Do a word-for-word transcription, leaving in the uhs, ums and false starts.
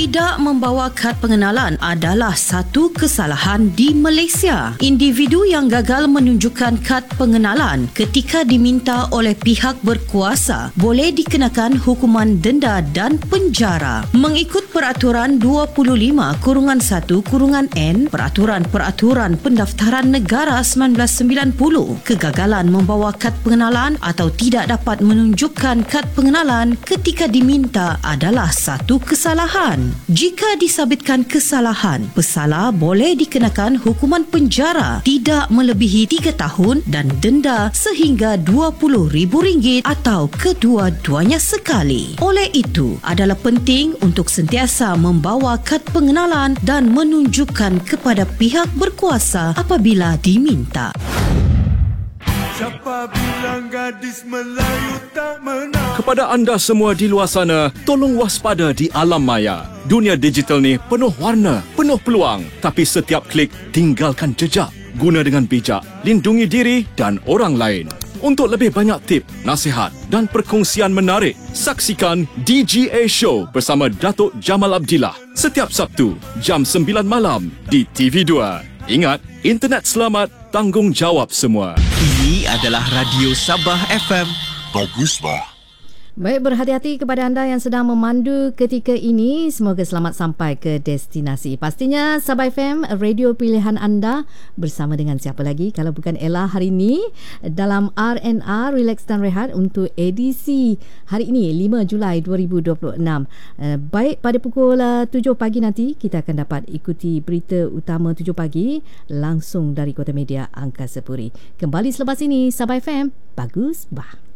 Tidak membawa kad pengenalan adalah satu kesalahan di Malaysia. Individu yang gagal menunjukkan kad pengenalan ketika diminta oleh pihak berkuasa boleh dikenakan hukuman denda dan penjara. Mengikut Peraturan dua puluh lima satu N Peraturan-Peraturan Pendaftaran Negara sembilan belas sembilan puluh, kegagalan membawa kad pengenalan atau tidak dapat menunjukkan kad pengenalan ketika diminta adalah satu kesalahan. Jika disabitkan kesalahan, pesalah boleh dikenakan hukuman penjara tidak melebihi tiga tahun dan denda sehingga dua puluh ribu ringgit atau kedua-duanya sekali. Oleh itu, adalah penting untuk sentiasa membawa kad pengenalan dan menunjukkan kepada pihak berkuasa apabila diminta. Siapa bilang gadis Melayu tak menang? Kepada anda semua di luar sana, tolong waspada di alam maya. Dunia digital ni penuh warna, penuh peluang. Tapi setiap klik, tinggalkan jejak. Guna dengan bijak, lindungi diri dan orang lain. Untuk lebih banyak tip, nasihat dan perkongsian menarik, saksikan D G A Show bersama Datuk Jamal Abdillah setiap Sabtu, jam sembilan malam di T V dua. Ingat, internet selamat, tanggungjawab semua. Ini adalah Radio Sabah F M. Bagus, bah. Baik, berhati-hati kepada anda yang sedang memandu ketika ini. Semoga selamat sampai ke destinasi. Pastinya Sabah F M, radio pilihan anda. Bersama dengan siapa lagi kalau bukan Ella hari ini dalam R and R, Relax dan Rehat untuk edisi hari ini lima Julai dua ribu dua puluh enam. Baik, pada pukul tujuh pagi nanti kita akan dapat ikuti berita utama tujuh pagi langsung dari Kota Media Angkasa Puri. Kembali selepas ini, Sabah F M, bagus bah.